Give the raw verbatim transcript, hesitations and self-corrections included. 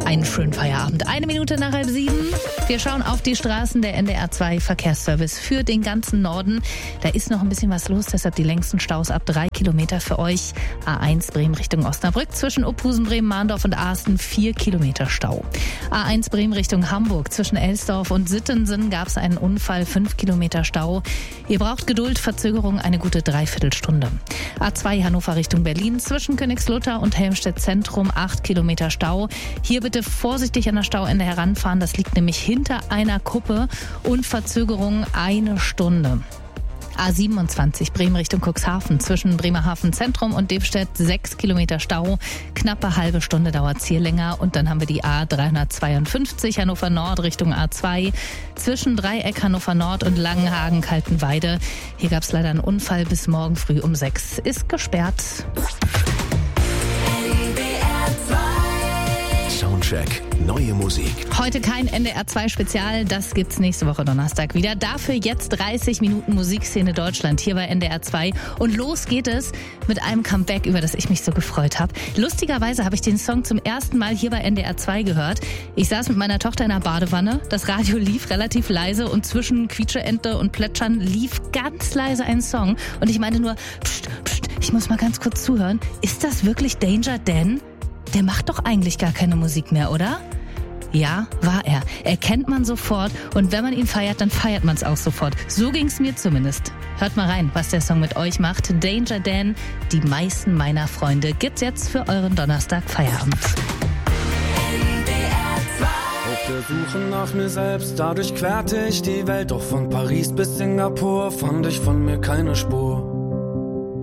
Einen schönen Feierabend. Eine Minute nach halb sieben. Wir schauen auf die Straßen. Der N D R zwei Verkehrsservice für den ganzen Norden. Da ist noch ein bisschen was los, deshalb die längsten Staus ab drei Kilometer für euch. A eins Bremen Richtung Osnabrück zwischen Opusen, Bremen, Mahndorf und Asten vier Kilometer Stau. A eins Bremen Richtung Hamburg zwischen Elsdorf und Sittensen gab es einen Unfall, fünf Kilometer Stau. Ihr braucht Geduld, Verzögerung eine gute Dreiviertelstunde. A zwei Hannover Richtung Berlin zwischen Königslutter und Helmstedt Zentrum acht Kilometer Stau. Hier bitte vorsichtig an das Stauende heranfahren, das liegt nämlich hinter einer Kuppe und Verzögerung eine Stunde. A siebenundzwanzig Bremen Richtung Cuxhaven zwischen Bremerhaven Zentrum und Debstedt sechs Kilometer Stau. Knappe halbe Stunde dauert's hier länger. Und dann haben wir die A dreihundertzweiundfünfzig Hannover Nord Richtung A zwei zwischen Dreieck Hannover Nord und Langenhagen Kaltenweide. Hier gab's leider einen Unfall, bis morgen früh um sechs ist gesperrt. Soundcheck, neue Musik. Heute kein N D R zwei Spezial, das gibt's nächste Woche Donnerstag wieder. Dafür jetzt dreißig Minuten Musikszene Deutschland hier bei N D R zwei. Und los geht es mit einem Comeback, über das ich mich so gefreut habe. Lustigerweise habe ich den Song zum ersten Mal hier bei N D R zwei gehört. Ich saß mit meiner Tochter in der Badewanne, das Radio lief relativ leise und zwischen Quietscheente und Plätschern lief ganz leise ein Song. Und ich meinte nur, pst, pst, ich muss mal ganz kurz zuhören. Ist das wirklich Danger Dan? Der macht doch eigentlich gar keine Musik mehr, oder? Ja, war er. Erkennt man sofort und wenn man ihn feiert, dann feiert man es auch sofort. So ging's mir zumindest. Hört mal rein, was der Song mit euch macht. Danger Dan, die meisten meiner Freunde, gibt's jetzt für euren Donnerstag Feierabend. Auf der Suche nach mir selbst, dadurch querte ich die Welt. Doch von Paris bis Singapur fand ich von mir keine Spur.